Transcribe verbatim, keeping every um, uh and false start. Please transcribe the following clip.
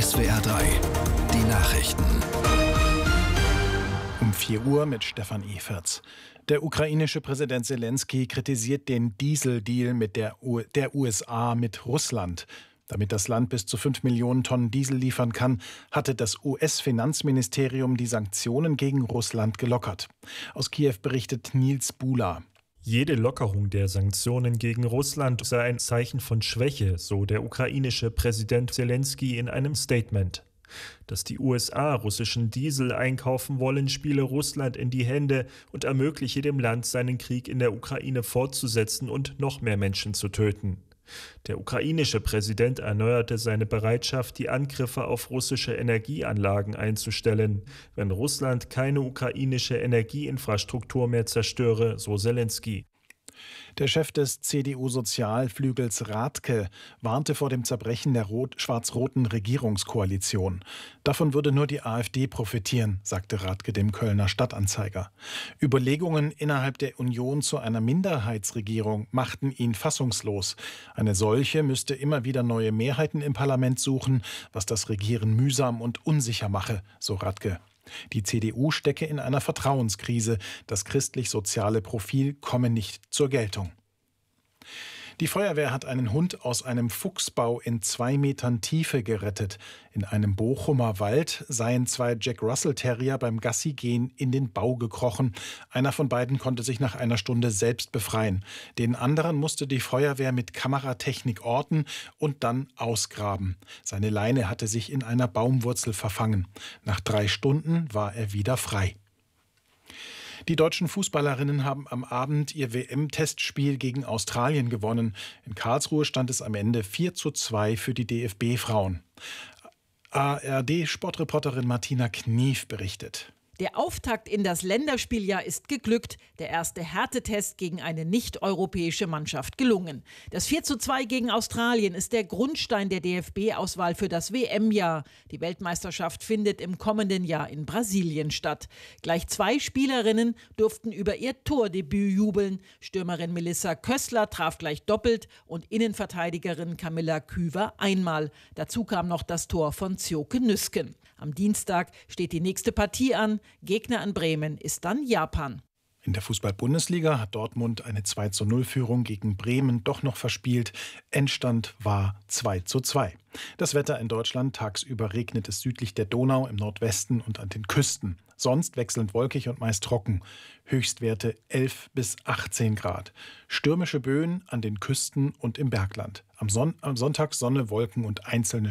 S W R drei, die Nachrichten. Um vier Uhr mit Stefan Eferts. Der ukrainische Präsident Selenskyj kritisiert den Dieseldeal mit der, U der U S A mit Russland. Damit das Land bis zu fünf Millionen Tonnen Diesel liefern kann, hatte das U S-Finanzministerium die Sanktionen gegen Russland gelockert. Aus Kiew berichtet Nils Bula. Jede Lockerung der Sanktionen gegen Russland sei ein Zeichen von Schwäche, so der ukrainische Präsident Selenskyj in einem Statement. Dass die U S A russischen Diesel einkaufen wollen, spiele Russland in die Hände und ermögliche dem Land, seinen Krieg in der Ukraine fortzusetzen und noch mehr Menschen zu töten. Der ukrainische Präsident erneuerte seine Bereitschaft, die Angriffe auf russische Energieanlagen einzustellen, wenn Russland keine ukrainische Energieinfrastruktur mehr zerstöre, so Selenskyj. Der Chef des C D U-Sozialflügels Radke warnte vor dem Zerbrechen der schwarz-roten Regierungskoalition. Davon würde nur die AfD profitieren, sagte Radke dem Kölner Stadtanzeiger. Überlegungen innerhalb der Union zu einer Minderheitsregierung machten ihn fassungslos. Eine solche müsste immer wieder neue Mehrheiten im Parlament suchen, was das Regieren mühsam und unsicher mache, so Radke. Die C D U stecke in einer Vertrauenskrise. Das christlich-soziale Profil komme nicht zur Geltung. Die Feuerwehr hat einen Hund aus einem Fuchsbau in zwei Metern Tiefe gerettet. In einem Bochumer Wald seien zwei Jack Russell Terrier beim Gassigehen in den Bau gekrochen. Einer von beiden konnte sich nach einer Stunde selbst befreien. Den anderen musste die Feuerwehr mit Kameratechnik orten und dann ausgraben. Seine Leine hatte sich in einer Baumwurzel verfangen. Nach drei Stunden war er wieder frei. Die deutschen Fußballerinnen haben am Abend ihr W M-Testspiel gegen Australien gewonnen. In Karlsruhe stand es am Ende vier zu zwei für die D F B-Frauen. A R D-Sportreporterin Martina Knief berichtet. Der Auftakt in das Länderspieljahr ist geglückt. Der erste Härtetest gegen eine nicht-europäische Mannschaft gelungen. Das vier zu zwei gegen Australien ist der Grundstein der D F B-Auswahl für das W M-Jahr. Die Weltmeisterschaft findet im kommenden Jahr in Brasilien statt. Gleich zwei Spielerinnen durften über ihr Tordebüt jubeln. Stürmerin Melissa Kössler traf gleich doppelt und Innenverteidigerin Camilla Küver einmal. Dazu kam noch das Tor von Zjoke Nüsken. Am Dienstag steht die nächste Partie an. Gegner in Bremen ist dann Japan. In der Fußball-Bundesliga hat Dortmund eine zwei zu null Führung gegen Bremen doch noch verspielt. Endstand war zwei zu zwei. Das Wetter in Deutschland: tagsüber regnet es südlich der Donau, im Nordwesten und an den Küsten. Sonst wechselnd wolkig und meist trocken. Höchstwerte elf bis achtzehn Grad. Stürmische Böen an den Küsten und im Bergland. Am, Son- am Sonntag Sonne, Wolken und einzelne